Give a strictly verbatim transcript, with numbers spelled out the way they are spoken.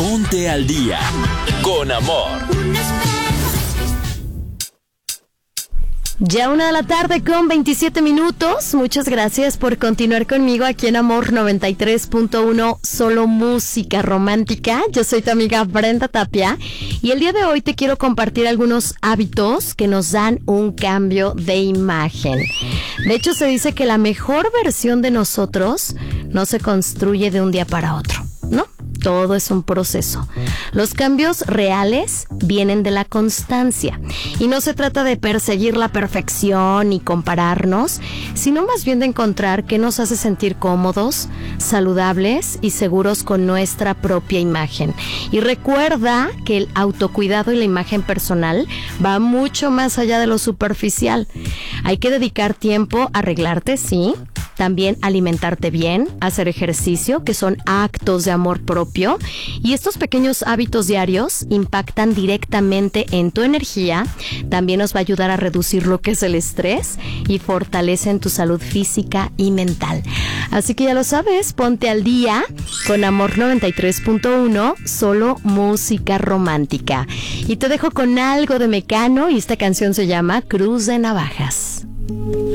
Ponte al día con Amor. Ya una de la tarde con veintisiete minutos. Muchas gracias por continuar conmigo aquí en Amor noventa y tres punto uno, solo música romántica. Yo soy tu amiga Brenda Tapia y el día de hoy te quiero compartir algunos hábitos que nos dan un cambio de imagen. De hecho, se dice que la mejor versión de nosotros no se construye de un día para otro, ¿no? Todo es un proceso. Los cambios reales vienen de la constancia y no se trata de perseguir la perfección y compararnos, sino más bien de encontrar qué nos hace sentir cómodos, saludables y seguros con nuestra propia imagen. Y recuerda que el autocuidado y la imagen personal va mucho más allá de lo superficial. Hay que dedicar tiempo a arreglarte, sí. También alimentarte bien, hacer ejercicio, que son actos de amor propio. Y estos pequeños hábitos diarios impactan directamente en tu energía. También nos va a ayudar a reducir lo que es el estrés y fortalecen tu salud física y mental. Así que ya lo sabes, ponte al día con Amor noventa y tres punto uno, solo música romántica. Y te dejo con algo de Mecano y esta canción se llama Cruz de Navajas.